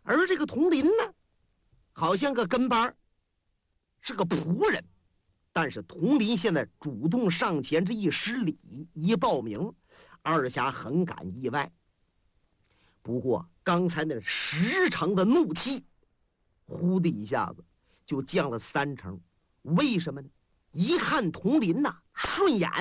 而这个佟林呢，好像个跟班，是个仆人。但是佟林现在主动上前，这一施礼一报名，二侠很感意外。不过刚才那10成的怒气，呼的一下子就降了3成。为什么呢？一看佟林呐顺眼，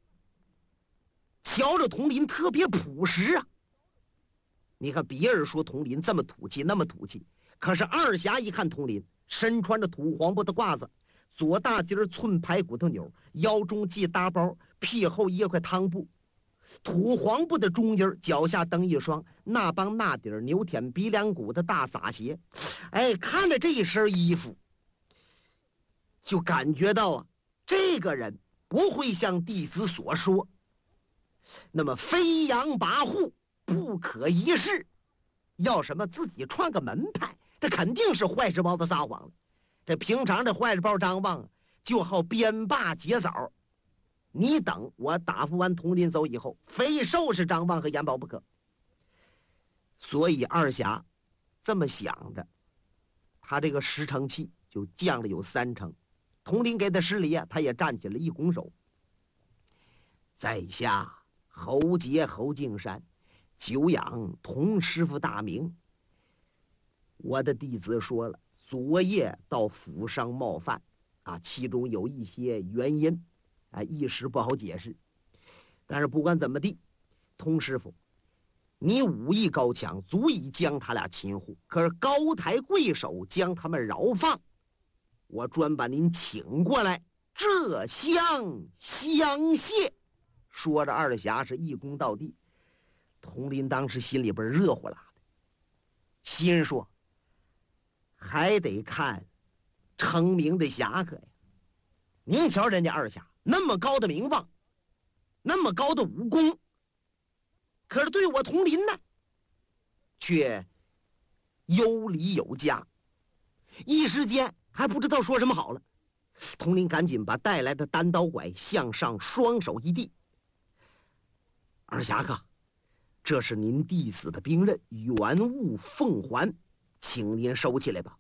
瞧着佟林特别朴实啊。你看别人说佟林这么土气那么土气，可是二侠一看佟林身穿着土黄布的褂子，左大襟寸排骨头纽，腰中系搭包，屁后掖块汤布，土黄布的中衣，脚下蹬一双那帮那底儿牛舔鼻梁骨的大撒鞋。哎，看着这一身衣服，就感觉到啊，这个人不会像弟子所说那么飞扬跋扈不可一世，要什么自己创个门派，这肯定是坏事包子撒谎了。这平常这坏事包张望就好编罢结枣，你等我打发完佟林走以后，非收拾张望和严宝不可。所以二侠这么想着，他这个10成气就降了有3成。佟林给他施礼啊，他也站起来一拱手：“在下侯杰侯敬山，久仰佟师傅大名。我的弟子说了，昨夜到府上冒犯啊，其中有一些原因啊，一时不好解释。但是不管怎么地，佟师傅，你武艺高强，足以将他俩擒获。可是高抬贵手将他们饶放，我专把您请过来，这相谢。”说着，二侠是一躬到地。佟林当时心里边热乎啦的，心说还得看成名的侠客呀。您瞧人家二侠那么高的名望，那么高的武功，可是对我佟林呢却有礼有加，一时间还不知道说什么好了。佟林赶紧把带来的单刀拐向上双手一递：“二侠客，这是您弟子的兵刃，原物奉还，请您收起来吧。”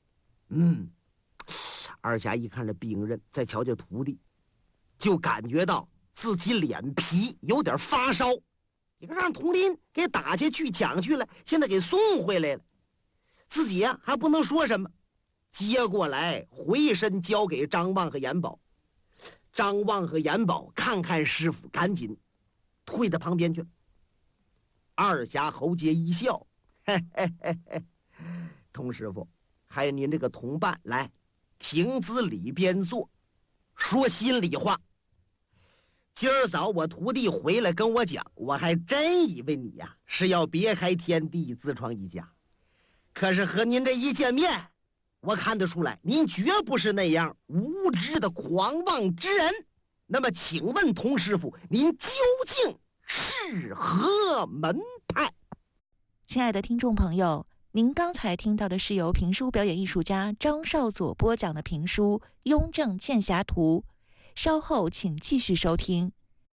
二侠一看这兵刃，再瞧瞧徒弟，就感觉到自己脸皮有点发烧。你看让佟林给打下去抢去了，现在给送回来了，自己呀还不能说什么，接过来回身交给张望和严宝。张望和严宝看看师傅，赶紧退到旁边去了。二侠侯杰一笑：“嘿嘿嘿嘿，佟师傅，还有您这个同伴，来亭子里边坐。说心里话，今儿早我徒弟回来跟我讲，我还真以为你呀是要别开天地自创一家，可是和您这一见面，我看得出来您绝不是那样无知的狂妄之人。那么请问佟师傅，您究竟是何门派？” 亲爱的听众朋友，您刚才听到的是由评书表演艺术家张少佐播讲的评书《雍正剑侠图》，稍后请继续收听。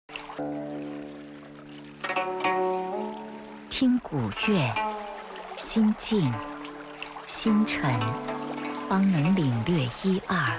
听古乐，心静心沉，方能领略一二。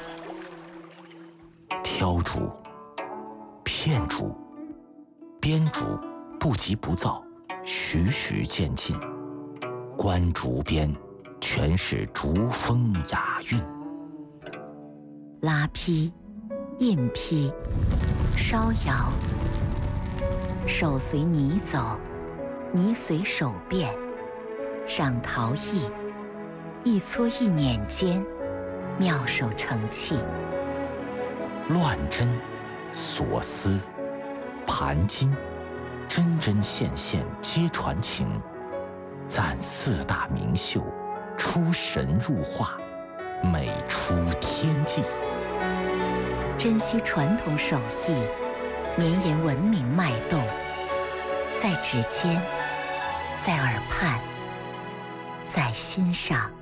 挑竹、片竹、编竹不急不躁，徐徐渐进。观竹边，全是竹风雅韵。 拉坯、印坯、烧窑，手随泥走，泥随手变。赏陶艺，一撮一捻间，妙手成器。 乱针、锁丝、盘金，针针线线皆传情。赞4大名秀，出神入化，美出天际。 珍惜传统手艺，绵延文明脉动，在指尖，在耳畔，在心上。